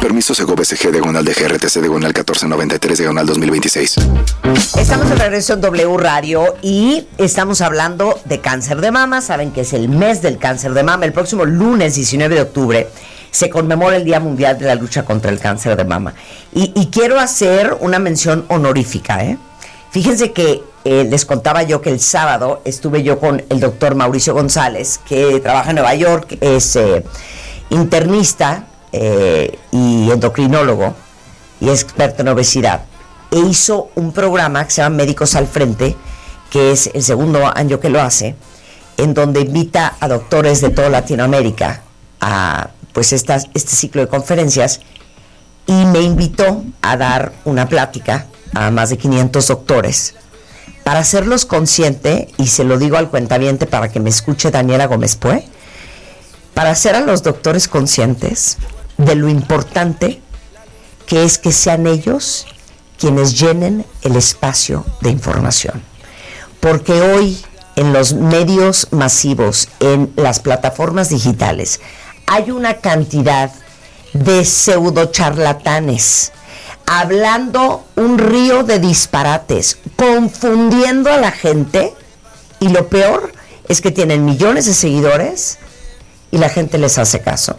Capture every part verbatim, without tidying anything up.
Permiso Segov S G diagonal de G R T C diagonal catorce noventa y tres diagonal dos mil veintiséis. Estamos de regreso en W Radio y estamos hablando de cáncer de mama. Saben que es el mes del cáncer de mama. El próximo lunes diecinueve de octubre se conmemora el Día Mundial de la Lucha contra el Cáncer de Mama. Y, y quiero hacer una mención honorífica, ¿eh? Fíjense que eh, les contaba yo que el sábado estuve yo con el doctor Mauricio González, que trabaja en Nueva York, es eh, internista eh, y endocrinólogo y es experto en obesidad. E hizo un programa que se llama Médicos al Frente, que es el segundo año que lo hace, en donde invita a doctores de toda Latinoamérica a pues estas, este ciclo de conferencias, y me invitó a dar una plática a más de quinientos doctores para hacerlos consciente, y se lo digo al cuentaviente para que me escuche Daniela Gómez Pue, para hacer a los doctores conscientes de lo importante que es que sean ellos quienes llenen el espacio de información. Porque hoy en los medios masivos, en las plataformas digitales, hay una cantidad de pseudo charlatanes hablando un río de disparates, confundiendo a la gente, y lo peor es que tienen millones de seguidores y la gente les hace caso.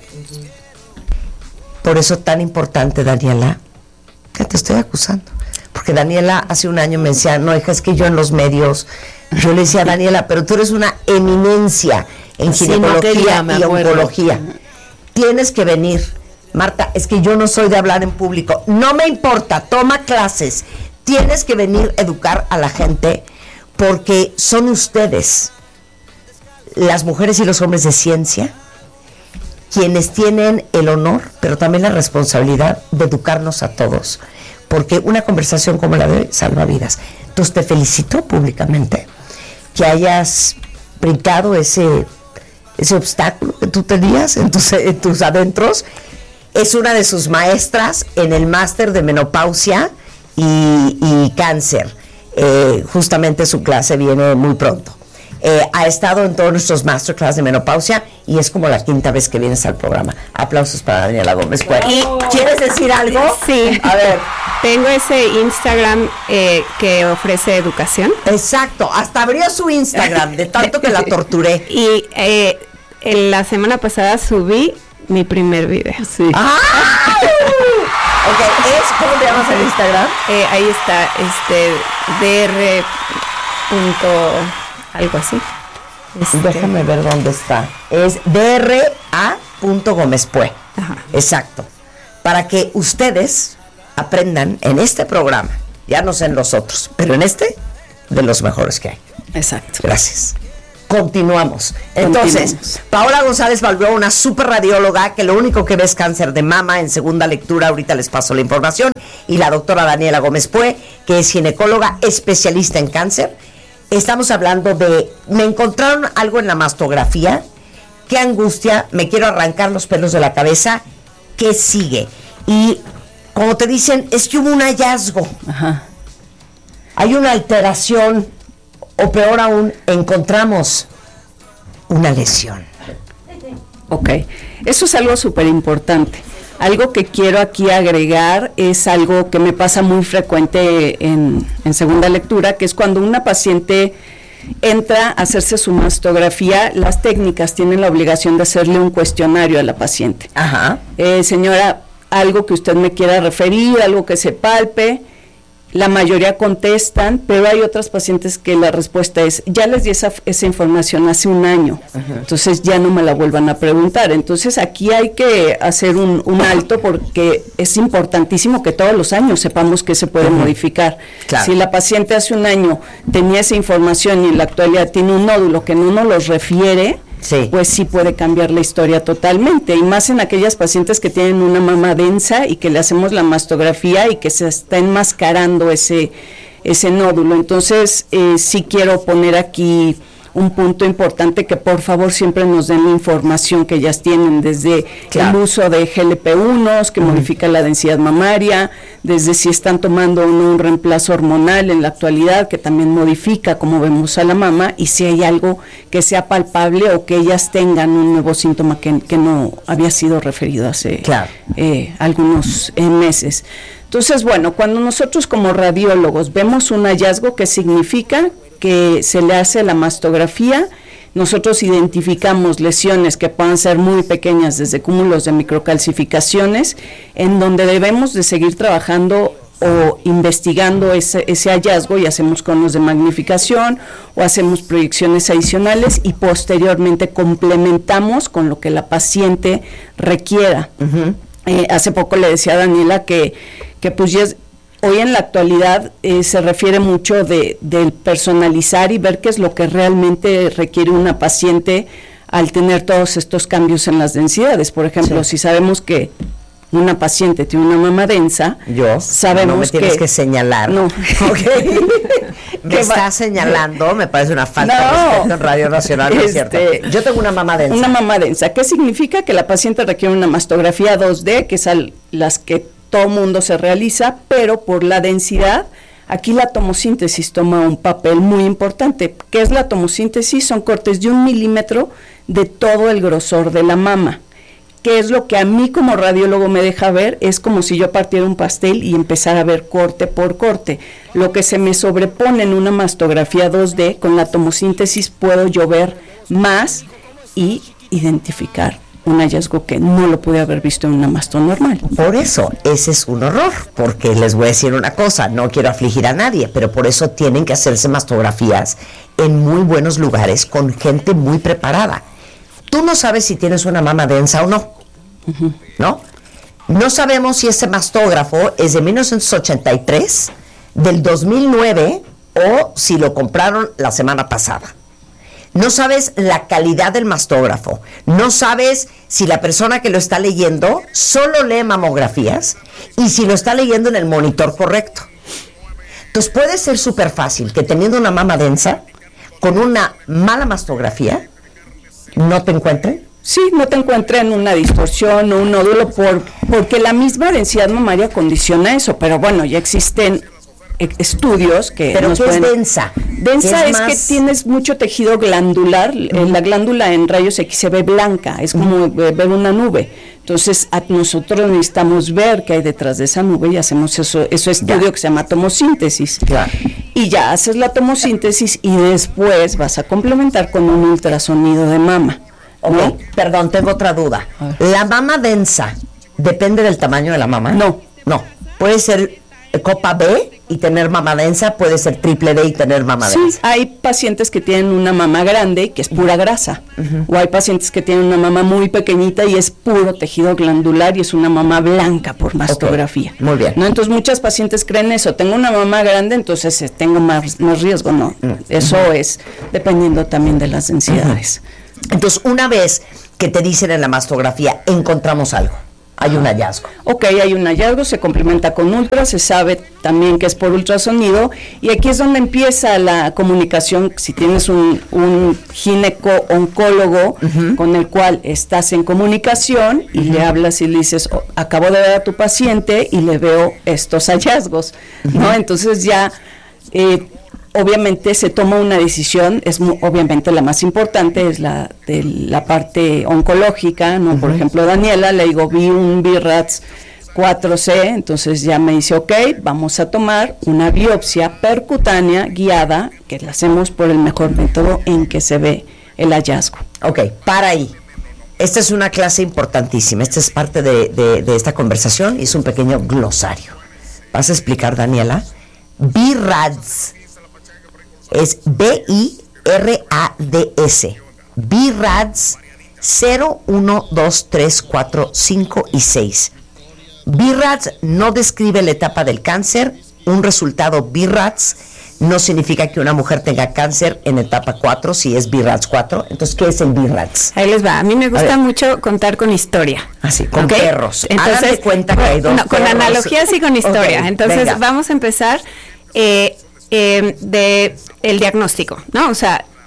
Por eso tan importante, Daniela, que te estoy acusando, porque Daniela hace un año me decía, no, hija, es que yo en los medios, yo le decía, Daniela, pero tú eres una eminencia en ginecología y oncología, tienes que venir. Marta, es que yo no soy de hablar en público, no me importa, toma clases, tienes que venir a educar a la gente, porque son ustedes, las mujeres y los hombres de ciencia, quienes tienen el honor, pero también la responsabilidad de educarnos a todos, porque una conversación como la de hoy salva vidas. Entonces te felicito públicamente que hayas brincado ese, ese obstáculo que tú tenías en tus, en tus adentros. Es una de sus maestras en el máster de menopausia y, y cáncer. Eh, justamente su clase viene muy pronto. Eh, ha estado en todos nuestros masterclass de menopausia y es como la quinta vez que vienes al programa. Aplausos para Daniela Gómez. Wow. ¿Y quieres decir algo? Sí. A ver. Tengo ese Instagram eh, que ofrece educación. Exacto. Hasta abrió su Instagram de tanto que la torturé. Y eh, en la semana pasada subí mi primer video. Sí. ¡Ah! Ok, ¿es, ¿cómo te llamas en Instagram? Eh, ahí está, este, dr. algo así. Este. Déjame ver dónde está. Es dra.gomezpue. Ajá. Exacto. Para que ustedes aprendan en este programa, ya no sé en los otros, pero en este, de los mejores que hay. Exacto. Gracias. Continuamos. Entonces, Continuamos. Paola González Balbuena, una super radióloga que lo único que ve es cáncer de mama. En segunda lectura, ahorita les paso la información. Y la doctora Daniela Gómez Pue, que es ginecóloga especialista en cáncer. Estamos hablando de, me encontraron algo en la mastografía, qué angustia, me quiero arrancar los pelos de la cabeza, ¿qué sigue? Y como te dicen, es que hubo un hallazgo. Ajá. Hay una alteración, o peor aún, encontramos una lesión. Ok, eso es algo súper importante. Algo que quiero aquí agregar es algo que me pasa muy frecuente en, en segunda lectura, que es cuando una paciente entra a hacerse su mastografía, las técnicas tienen la obligación de hacerle un cuestionario a la paciente. Ajá. Eh, señora, algo que usted me quiera referir, algo que se palpe. La mayoría contestan, pero hay otras pacientes que la respuesta es, ya les di esa, esa información hace un año, uh-huh. Entonces ya no me la vuelvan a preguntar. Entonces aquí hay que hacer un, un alto, porque es importantísimo que todos los años sepamos que se puede uh-huh. modificar. Claro. Si la paciente hace un año tenía esa información y en la actualidad tiene un nódulo que no nos los refiere, sí. Pues sí puede cambiar la historia totalmente, y más en aquellas pacientes que tienen una mama densa y que le hacemos la mastografía y que se está enmascarando ese, ese nódulo. Entonces eh, sí quiero poner aquí un punto importante, que por favor siempre nos den la información que ellas tienen, desde claro. el uso de G L P uno, que uh-huh. modifica la densidad mamaria, desde si están tomando o no un reemplazo hormonal en la actualidad, que también modifica cómo vemos a la mama, y si hay algo que sea palpable o que ellas tengan un nuevo síntoma que, que no había sido referido hace claro. eh, algunos eh, meses. Entonces, bueno, cuando nosotros como radiólogos vemos un hallazgo, ¿qué significa? Que se le hace la mastografía, nosotros identificamos lesiones que puedan ser muy pequeñas, desde cúmulos de microcalcificaciones, en donde debemos de seguir trabajando o investigando ese, ese hallazgo, y hacemos conos de magnificación o hacemos proyecciones adicionales, y posteriormente complementamos con lo que la paciente requiera. Uh-huh. Eh, hace poco le decía a Daniela que, que pues ya es, hoy en la actualidad eh, se refiere mucho de del personalizar y ver qué es lo que realmente requiere una paciente al tener todos estos cambios en las densidades. Por ejemplo, sí. si sabemos que una paciente tiene una mama densa, yo sabemos no me tienes que, que señalar. No, okay. me está señalando, me parece una falta no, de respeto en Radio Nacional, ¿no es cierto? Yo tengo una mama densa. Una mama densa, ¿qué significa? Que la paciente requiere una mastografía dos D, que es al, las que todo mundo se realiza, pero por la densidad, aquí la tomosíntesis toma un papel muy importante. ¿Qué es la tomosíntesis? Son cortes de un milímetro de todo el grosor de la mama. ¿Qué es lo que a mí como radiólogo me deja ver? Es como si yo partiera un pastel y empezara a ver corte por corte. Lo que se me sobrepone en una mastografía dos D, con la tomosíntesis puedo yo ver más y identificar un hallazgo que no lo pude haber visto en una masto normal. Por eso, ese es un horror, porque les voy a decir una cosa, no quiero afligir a nadie, pero por eso tienen que hacerse mastografías en muy buenos lugares con gente muy preparada. Tú no sabes si tienes una mama densa o no, uh-huh. ¿no? No sabemos si ese mastógrafo es de mil novecientos ochenta y tres, del dos mil nueve, o si lo compraron la semana pasada. No sabes la calidad del mastógrafo, no sabes si la persona que lo está leyendo solo lee mamografías y si lo está leyendo en el monitor correcto. Entonces puede ser súper fácil que teniendo una mama densa, con una mala mastografía, ¿no te encuentren? Sí, no te encuentren una distorsión o un nódulo, por, porque la misma densidad mamaria condiciona eso, pero bueno, ya existen estudios que ¿Pero nos qué pueden... es densa? Densa es, es más... que tienes mucho tejido glandular, uh-huh. la glándula en rayos X se ve blanca, es como uh-huh. ver una nube. Entonces, a nosotros necesitamos ver qué hay detrás de esa nube y hacemos eso, ese estudio ya. que se llama tomosíntesis. Claro. Y ya haces la tomosíntesis y después vas a complementar con un ultrasonido de mama. Ok, ¿no? Perdón, tengo otra duda. ¿La mama densa depende del tamaño de la mama? No. No, puede ser copa B y tener mama densa, puede ser triple D y tener mama sí, densa. Hay pacientes que tienen una mama grande que es pura grasa, uh-huh. o hay pacientes que tienen una mama muy pequeñita y es puro tejido glandular y es una mama blanca por mastografía. Okay. Muy bien. ¿No? Entonces muchas pacientes creen eso, tengo una mama grande, entonces eh, tengo más, más riesgo. No, uh-huh. eso es dependiendo también de las densidades. Uh-huh. Entonces, una vez que te dicen en la mastografía, encontramos algo, hay un hallazgo. Ok, hay un hallazgo, se complementa con ultra, se sabe también que es por ultrasonido, y aquí es donde empieza la comunicación. Si tienes un, un gineco-oncólogo uh-huh. con el cual estás en comunicación y uh-huh. le hablas y le dices, oh, acabo de ver a tu paciente y le veo estos hallazgos, uh-huh. ¿no? Entonces ya... Eh, obviamente se toma una decisión, es muy, obviamente la más importante es la de la parte oncológica, ¿no? Uh-huh. Por ejemplo, Daniela, le digo, vi un B R A D S cuatro C, entonces ya me dice, ok, vamos a tomar una biopsia percutánea guiada, que la hacemos por el mejor método en que se ve el hallazgo. Ok, para ahí. Esta es una clase importantísima, esta es parte de, de, de esta conversación y es un pequeño glosario. ¿Vas a explicar, Daniela? B R A D S. Es B I R A D S. B R A D S cero, uno, dos, tres, cuatro, cinco y seis. B R A D S no describe la etapa del cáncer. Un resultado B R A D S no significa que una mujer tenga cáncer en etapa cuatro, si es B R A D S cuatro. Entonces, ¿qué es el B R A D S? Ahí les va. A mí me gusta mucho contar con historia. Así, con ¿okay? perros. Entonces, háganse cuenta que hay dos no, con perros. analogías y con historia. Okay, entonces, venga. vamos a empezar... Eh, Eh, de el diagnóstico, ¿no? O sea,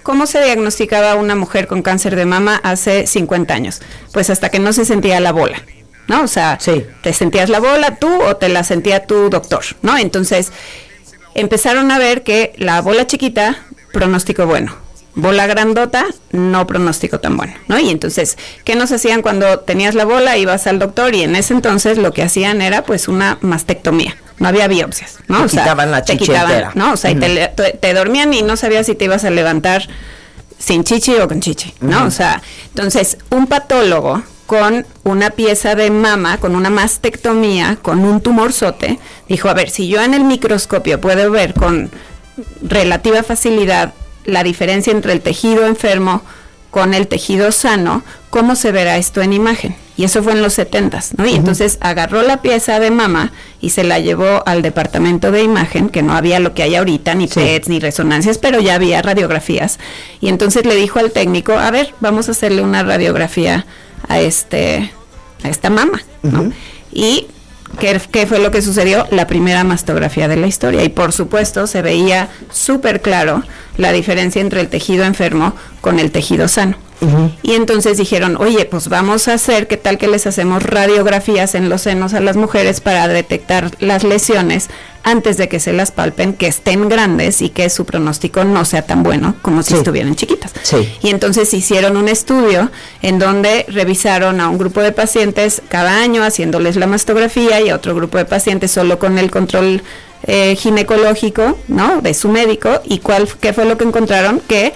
¿cómo se diagnosticaba una mujer con cáncer de mama hace cincuenta años? Pues hasta que no se sentía la bola, ¿no? O sea, sí. ¿te sentías la bola tú o te la sentía tu doctor, ¿no? Entonces, empezaron a ver que la bola chiquita, pronóstico bueno. Bola grandota, no pronóstico tan bueno, ¿no? Y entonces, ¿qué nos hacían cuando tenías la bola? Ibas al doctor y en ese entonces lo que hacían era pues una mastectomía. No había biopsias, ¿no? Te o sea, quitaban la chichi te quitaban, entera. ¿no? O sea, uh-huh. y te, te, te dormían y no sabías si te ibas a levantar sin chichi o con chichi, ¿no? Uh-huh. O sea, entonces, un patólogo con una pieza de mama, con una mastectomía, con un tumorzote, dijo, a ver, si yo en el microscopio puedo ver con relativa facilidad la diferencia entre el tejido enfermo con el tejido sano, ¿cómo se verá esto en imagen? Y eso fue en los setentas, ¿no? Y uh-huh. entonces agarró la pieza de mama y se la llevó al departamento de imagen, que no había lo que hay ahorita, ni sí. P E Ts, ni resonancias, pero ya había radiografías. Y entonces le dijo al técnico, a ver, vamos a hacerle una radiografía a este, a esta mama, ¿no? Uh-huh. Y ¿Qué, ¿Qué fue lo que sucedió? La primera mastografía de la historia. Y por supuesto se veía súper claro la diferencia entre el tejido enfermo con el tejido sano. Uh-huh. Y entonces dijeron, oye, pues vamos a hacer, ¿qué tal que les hacemos radiografías en los senos a las mujeres para detectar las lesiones antes de que se las palpen, que estén grandes y que su pronóstico no sea tan bueno como si sí. estuvieran chiquitas? Sí. Y entonces hicieron un estudio en donde revisaron a un grupo de pacientes cada año haciéndoles la mastografía y a otro grupo de pacientes solo con el control eh, ginecológico, ¿no? De su médico. ¿Y cuál, qué fue lo que encontraron? Que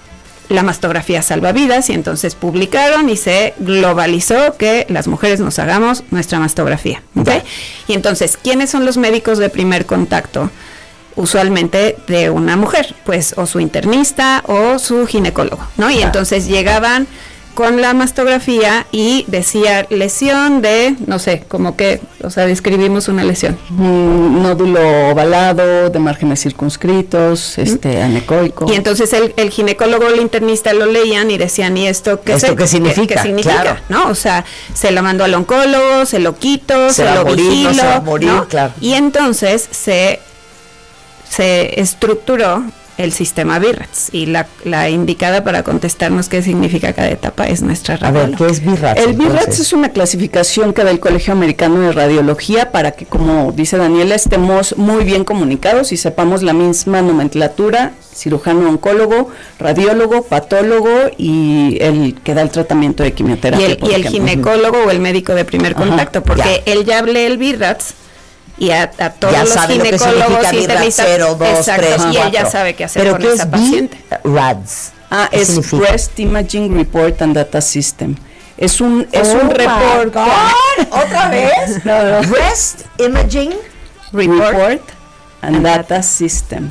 la mastografía salva vidas, y entonces publicaron y se globalizó que las mujeres nos hagamos nuestra mastografía, ¿okay? Y entonces, ¿quiénes son los médicos de primer contacto? Usualmente de una mujer, pues o su internista o su ginecólogo, ¿no? Y entonces llegaban con la mastografía y decía lesión de, no sé, como que, o sea, describimos una lesión. Un nódulo ovalado, de márgenes circunscritos, este, uh-huh. anecoico. Y entonces el, el ginecólogo o el internista lo leían y decían, ¿y esto qué, ¿Esto se, qué significa? ¿Qué, qué significa? Claro. ¿No? O sea, se lo mandó al oncólogo, se lo quito, se, se lo morir, vigilo, no se va a morir, ¿no? Claro. Y entonces se, se estructuró el sistema BIRATS, y la, la indicada para contestarnos qué significa cada etapa es nuestra radióloga. A ver, ¿qué es BIRATS? El BIRATS es una clasificación que da el Colegio Americano de Radiología para que, como dice Daniela, estemos muy bien comunicados y sepamos la misma nomenclatura: cirujano oncólogo, radiólogo, patólogo y el que da el tratamiento de quimioterapia. Y el, y el ginecólogo o el médico de primer contacto, Ajá, porque ya. él ya lee el BIRATS y a, a todos ya los ginecólogos internistas, cero, dos, exacto, tres, y él ya sabe qué hacer ¿Pero con qué esa es paciente. BIRADS? Ah, es significa? Breast Imaging Report and Data System. Es un es oh un report. ¿Otra vez? No, no. Breast Imaging Report, Report and, and Data, Data System.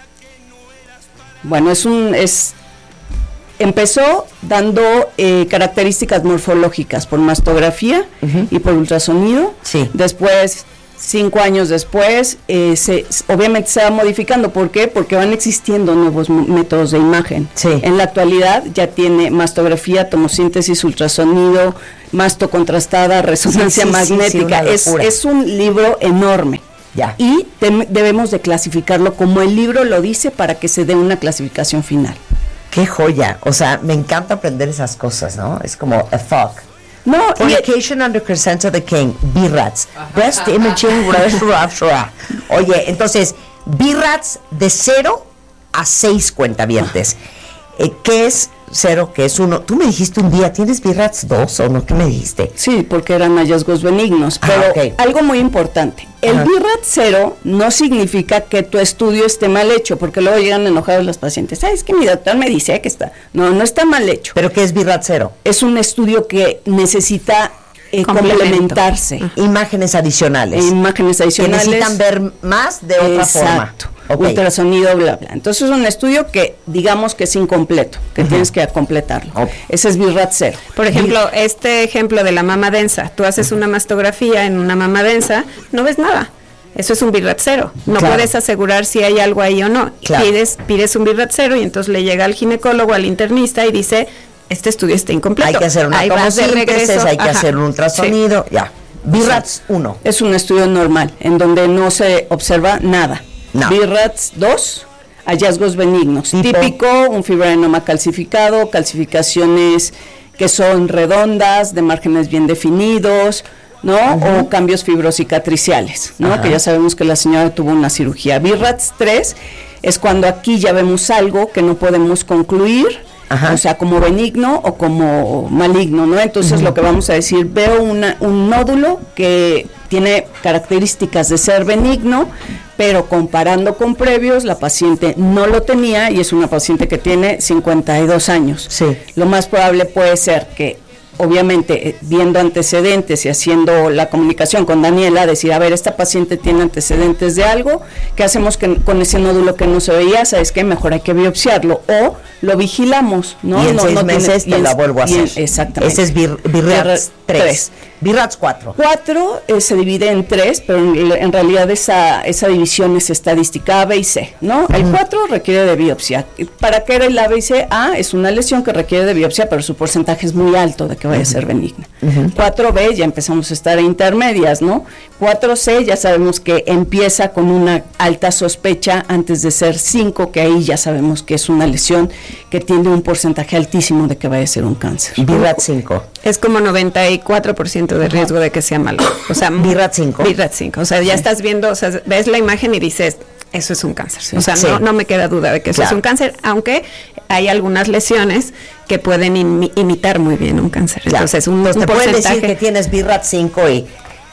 Bueno, es un es empezó dando eh, características morfológicas por mastografía uh-huh. y por ultrasonido. Sí. Después, cinco años después, eh, se, obviamente se va modificando. ¿Por qué? Porque van existiendo nuevos m- métodos de imagen. Sí. En la actualidad ya tiene mastografía, tomosíntesis, ultrasonido, masto contrastada, resonancia sí, sí, magnética. Sí, sí, es, es un libro enorme. Ya. Y te, debemos de clasificarlo como el libro lo dice para que se dé una clasificación final. ¡Qué joya! O sea, me encanta aprender esas cosas, ¿no? Es como a fuck. No, Fornication under consent of the king, BIRATS, Breast Imaging, Oye, entonces, BIRATS de cero a seis cuentavientes. Eh, ¿Qué es cero? ¿Qué es uno? Tú me dijiste un día, ¿tienes BIRATS dos o no? ¿Qué me dijiste? Sí, porque eran hallazgos benignos, pero ah, okay. algo muy importante, el Ajá. BIRATS cero no significa que tu estudio esté mal hecho, porque luego llegan enojados los pacientes, ¿sabes que mi doctor me dice que está? No, no está mal hecho. ¿Pero qué es BIRATS cero? Es un estudio que necesita eh, complementarse. Ajá. Imágenes adicionales. E imágenes adicionales. Que necesitan ver más de otra Exacto. forma. Okay. Ultrasonido, bla, bla. Entonces es un estudio que digamos que es incompleto, que uh-huh. tienes que completarlo. Okay. Ese es BIRATS cero. Por ejemplo, este ejemplo de la mama densa, tú haces una mastografía en una mama densa, no ves nada. Eso es un BIRATS cero. No claro. puedes asegurar si hay algo ahí o no. Claro. Pides, pides un BIRATS cero y entonces le llega al ginecólogo, al internista y dice, este estudio está incompleto. Hay que hacer una tomosíntesis, hay que Ajá. hacer un ultrasonido, sí. ya. BIRATS uno. Es un estudio normal, en donde no se observa nada. No. BIRATS dos, hallazgos benignos. ¿Tipo? Típico, un fibroadenoma calcificado, calcificaciones que son redondas, de márgenes bien definidos, ¿no? Uh-huh. O cambios fibrocicatriciales, ¿no? Uh-huh. Que ya sabemos que la señora tuvo una cirugía. B R A T S tres es cuando aquí ya vemos algo que no podemos concluir, Ajá. o sea, como benigno o como maligno, ¿no? Entonces uh-huh. lo que vamos a decir, veo una, un nódulo que tiene características de ser benigno, pero comparando con previos, la paciente no lo tenía y es una paciente que tiene cincuenta y dos años. Sí. Lo más probable puede ser que, obviamente, viendo antecedentes y haciendo la comunicación con Daniela, decir, a ver, esta paciente tiene antecedentes de algo, ¿qué hacemos que, con ese nódulo que no se veía? ¿Sabes qué? Mejor hay que biopsiarlo, o lo vigilamos, ¿no? Y en no, seis no meses tiene, te la vuelvo a hacer. En, exactamente. Ese es B R A T S tres. B R A T S cuatro. cuatro eh, se divide en tres, pero en, en realidad esa, esa división es estadística A, B y C, ¿no? Uh-huh. El cuatro requiere de biopsia. ¿Para qué era el A, B y C? A es una lesión que requiere de biopsia, pero su porcentaje es muy alto de que vaya uh-huh. a ser benigna. Uh-huh. cuatro B ya empezamos a estar a intermedias, ¿no? cuatro C ya sabemos que empieza con una alta sospecha antes de ser cinco, que ahí ya sabemos que es una lesión que tiene un porcentaje altísimo de que vaya a ser un cáncer. B R A T S cinco. Es como noventa y cuatro por ciento de riesgo de que sea malo. O sea, B R A T S cinco. B R A T S cinco. O sea, ya sí. estás viendo, o sea, ves la imagen y dices, eso es un cáncer. Sí. O sea, sí. no, no me queda duda de que eso claro. es un cáncer, aunque hay algunas lesiones que pueden imi- imitar muy bien un cáncer. Claro. Entonces, un, Entonces un te porcentaje... pueden decir que tienes B R A T S cinco y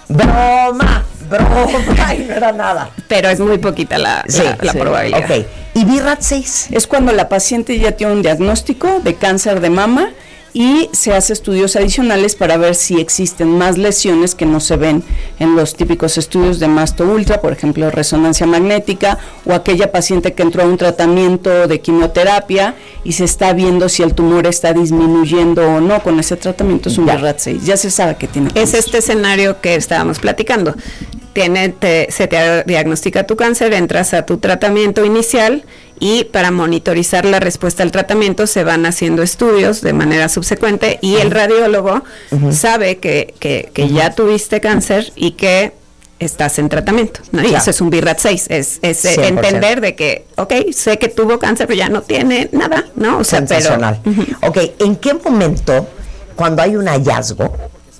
broma, broma, y no era nada. Pero es muy poquita la, sí, la, la sí. probabilidad. Ok. ¿Y B R A T S seis? Es cuando la paciente ya tiene un diagnóstico de cáncer de mama y se hace estudios adicionales para ver si existen más lesiones que no se ven en los típicos estudios de masto ultra, por ejemplo, resonancia magnética, o aquella paciente que entró a un tratamiento de quimioterapia y se está viendo si el tumor está disminuyendo o no con ese tratamiento. Es un B R A T S seis, ya se sabe que tiene cáncer. Es este escenario que estábamos platicando. Tiene, te, se te diagnostica tu cáncer, entras a tu tratamiento inicial y para monitorizar la respuesta al tratamiento se van haciendo estudios de manera subsecuente y uh-huh. el radiólogo uh-huh. sabe que, que, que uh-huh. ya tuviste cáncer y que estás en tratamiento, ¿no? Y claro. eso es un B R A T S seis, es, es entender de que, ok, sé que tuvo cáncer, pero ya no tiene nada, ¿no? O sea, sensacional. Pero, uh-huh. Ok, ¿en qué momento, cuando hay un hallazgo,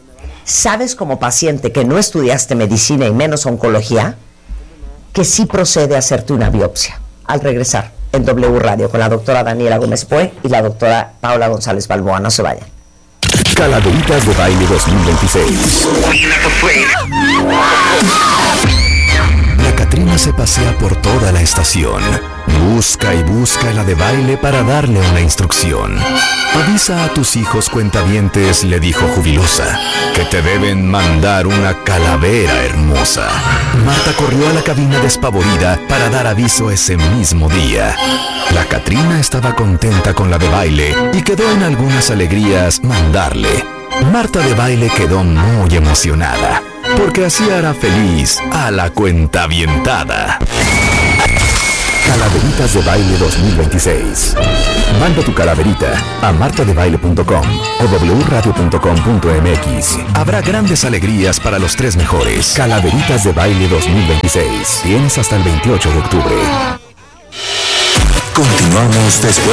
sabes como paciente que no estudiaste medicina y menos oncología, que sí procede a hacerte una biopsia? Al regresar en W Radio con la doctora Daniela Gómez Pue y la doctora Paula González Balboa. No se vayan. Calaveritas de Baile dos mil veintiséis. La Catrina se pasea por toda la estación. Busca y busca la de baile para darle una instrucción. Avisa a tus hijos cuentavientes, le dijo jubilosa, que te deben mandar una calavera hermosa. Marta corrió a la cabina despavorida para dar aviso ese mismo día. La Catrina estaba contenta con la de baile y quedó en algunas alegrías mandarle. Marta de baile quedó muy emocionada, porque así hará feliz a la cuentavientada. Calaveritas de Baile dos mil veintiséis. Manda tu calaverita a marta de baile punto com o w radio punto com punto m x. Habrá grandes alegrías para los tres mejores. Calaveritas de Baile dos mil veintiséis. Tienes hasta el veintiocho de octubre. Continuamos después